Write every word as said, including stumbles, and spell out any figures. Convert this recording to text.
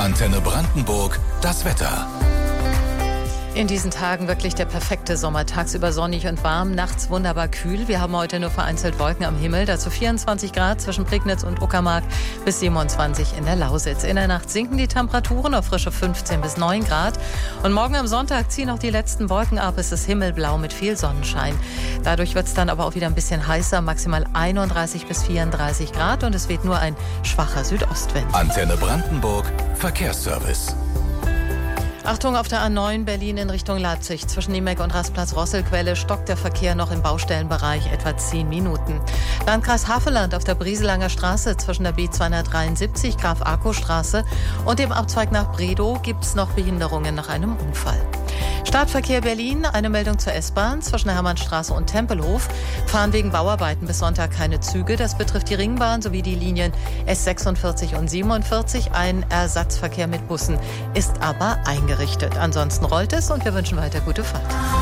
Antenne Brandenburg, das Wetter. In diesen Tagen wirklich der perfekte Sommer. Tagsüber sonnig und warm, nachts wunderbar kühl. Wir haben heute nur vereinzelt Wolken am Himmel. Dazu vierundzwanzig Grad zwischen Prignitz und Uckermark bis siebenundzwanzig in der Lausitz. In der Nacht sinken die Temperaturen auf frische fünfzehn bis neun Grad. Und morgen am Sonntag ziehen auch die letzten Wolken ab. Es ist himmelblau mit viel Sonnenschein. Dadurch wird es dann aber auch wieder ein bisschen heißer. Maximal einunddreißig bis vierunddreißig Grad. Und es weht nur ein schwacher Südostwind. Antenne Brandenburg, Verkehrsservice. Achtung, auf der A neun Berlin in Richtung Leipzig. Zwischen Niemek und Rastplatz-Rosselquelle stockt der Verkehr noch im Baustellenbereich etwa zehn Minuten. Landkreis Havelland auf der Brieselanger Straße zwischen der B zweihundertdreiundsiebzig Graf-Arco-Straße und dem Abzweig nach Bredow gibt es noch Behinderungen nach einem Unfall. Startverkehr Berlin, eine Meldung zur S-Bahn. Zwischen der Hermannstraße und Tempelhof fahren wegen Bauarbeiten bis Sonntag keine Züge. Das betrifft die Ringbahn sowie die Linien S sechsundvierzig und siebenundvierzig. Ein Ersatzverkehr mit Bussen ist aber eingerichtet. Ansonsten rollt es und wir wünschen weiter gute Fahrt.